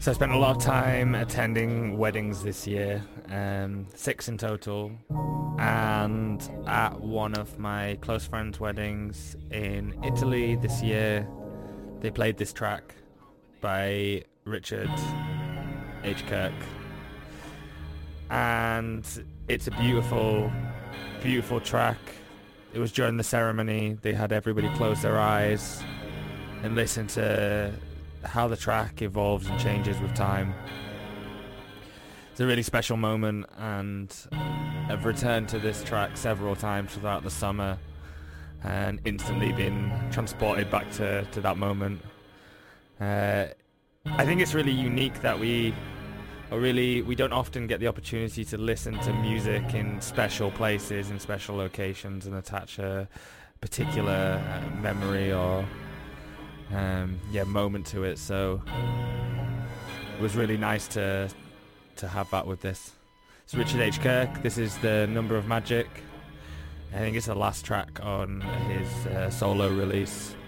So I spent a lot of time attending weddings this year, 6 in total, and at one of my close friends' weddings in Italy this year, they played this track by Richard H. Kirk, and it's a beautiful, beautiful track. It was during the ceremony. They had everybody close their eyes and listen to how the track evolves and changes with time. It's a really special moment, and I've returned to this track several times throughout the summer and instantly been transported back to that moment. I think it's really unique that we don't often get the opportunity to listen to music in special places, in special locations, and attach a particular memory or moment to it. So it was really nice to have that with this. It's Richard H. Kirk. This is The Number of Magic. I think it's the last track on his solo release.